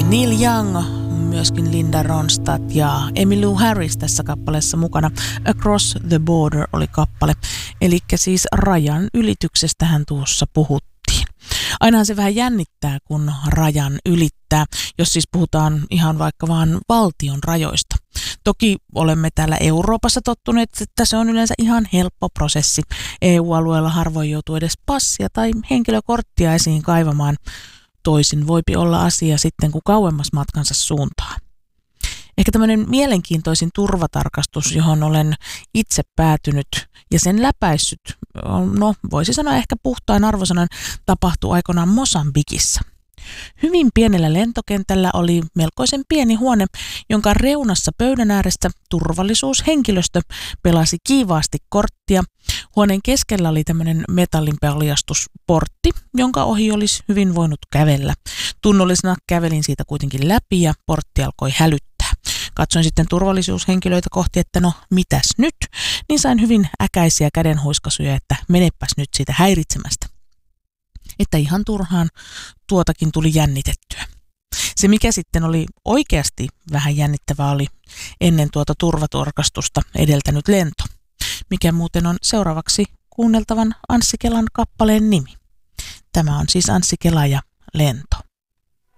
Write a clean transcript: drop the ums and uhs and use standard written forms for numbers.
Neil Young, myöskin Linda Ronstadt ja Emmylou Harris tässä kappaleessa mukana. Across the Border oli kappale, eli siis rajan ylityksestähän tuossa puhuttiin. Ainahan se vähän jännittää, kun rajan ylittää, jos siis puhutaan ihan vaikka vaan valtion rajoista. Toki olemme täällä Euroopassa tottuneet, että se on yleensä ihan helppo prosessi. EU-alueella harvoin joutuu edes passia tai henkilökorttia esiin kaivamaan. Toisin voipi olla asia sitten, kun kauemmas matkansa suuntaa. Ehkä tämmöinen mielenkiintoisin turvatarkastus, johon olen itse päätynyt ja sen läpäissyt, no voisi sanoa ehkä puhtain arvosanan, tapahtui aikoinaan Mosambikissa. Hyvin pienellä lentokentällä oli melkoisen pieni huone, jonka reunassa pöydän ääressä turvallisuushenkilöstö pelasi kiivaasti korttia. Huoneen keskellä oli tämmöinen metallinpaljastusportti, jonka ohi olisi hyvin voinut kävellä. Tunnollisena kävelin siitä kuitenkin läpi ja portti alkoi hälyttää. Katsoin sitten turvallisuushenkilöitä kohti, että no mitäs nyt, niin sain hyvin äkäisiä kädenhuiskasuja, että menepäs nyt siitä häiritsemästä. Että ihan turhaan tuotakin tuli jännitettyä. Se, mikä sitten oli oikeasti vähän jännittävää, oli ennen tuota turvatarkastusta edeltänyt lento, mikä muuten on seuraavaksi kuunneltavan Anssi Kelan kappaleen nimi. Tämä on siis Anssi Kela ja Lento.